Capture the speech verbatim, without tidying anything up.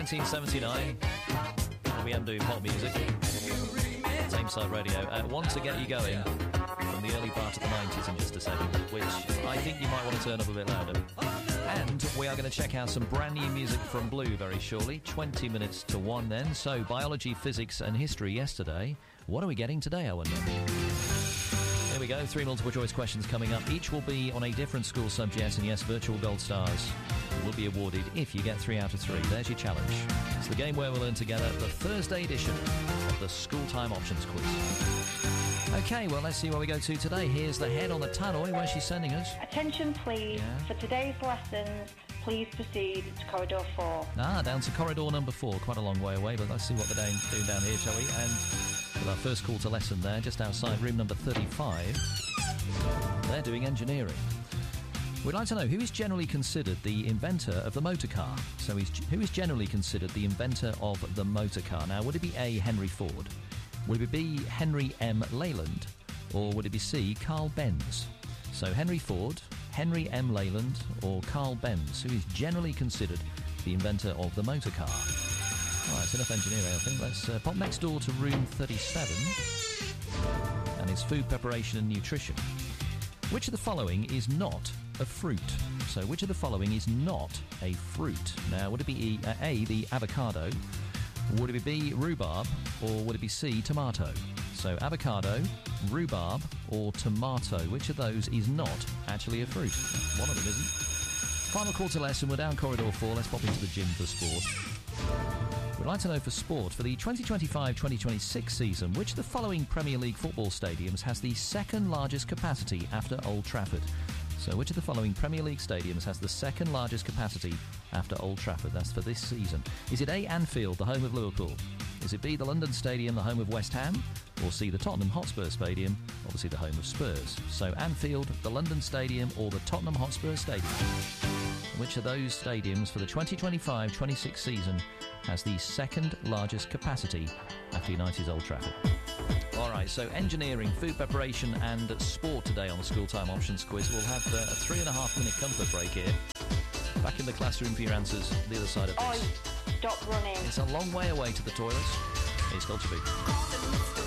nineteen seventy-nine. We am doing pop music. Tameside Radio. Uh, want to get you going from the early part of the nineties in just a second, which I think you might want to turn up a bit louder. And we are going to check out some brand new music from Blue very shortly. twenty minutes to one then. So, biology, physics and history yesterday. What are we getting today, I wonder? Here we go. Three multiple choice questions coming up. Each will be on a different school subject. And yes, virtual gold stars will be awarded if you get three out of three. There's your challenge. It's the game where we'll learn together the Thursday edition of the School Time Options Quiz. OK, well, let's see where we go to today. Here's the head on the tannoy. Where's she sending us? Attention, please. Yeah. For today's lessons, please proceed to corridor four. Ah, down to corridor number four. Quite a long way away, but let's see what they're doing down here, shall we? And with our first call to lesson there, just outside room number thirty-five, they're doing engineering. We'd like to know who is generally considered the inventor of the motor car. So he's, who is generally considered the inventor of the motor car? Now, would it be A, Henry Ford? Would it be Henry M. Leyland? Or would it be C, Carl Benz? So Henry Ford, Henry M. Leyland or Carl Benz, who is generally considered the inventor of the motor car? All right, it's enough engineering, I think. Let's uh, pop next door to room thirty-seven. And it's food preparation and nutrition. Which of the following is not a fruit? So which of the following is not a fruit? Now, would it be e, uh, A, the avocado? Would it be B, rhubarb? Or would it be C, tomato? So avocado, rhubarb or tomato. Which of those is not actually a fruit? One of them isn't. Final call to lesson. We're down corridor four. Let's pop into the gym for sport. We'd like to know for sport, for the twenty twenty-five twenty twenty-six season, which of the following Premier League football stadiums has the second largest capacity after Old Trafford? So which of the following Premier League stadiums has the second largest capacity after Old Trafford? That's for this season. Is it A, Anfield, the home of Liverpool? Is it B, the London Stadium, the home of West Ham? Or C, the Tottenham Hotspur Stadium, obviously the home of Spurs? So Anfield, the London Stadium or the Tottenham Hotspur Stadium? Which of those stadiums for the twenty twenty-five twenty-six season has the second largest capacity after United's Old Trafford? All right, so engineering, food preparation and sport today on the School Time Options Quiz. We'll have uh, a three and a half minute comfort break here. Back in the classroom for your answers, the other side of this. Oi, stop running. It's a long way away to the toilets. It's got to be.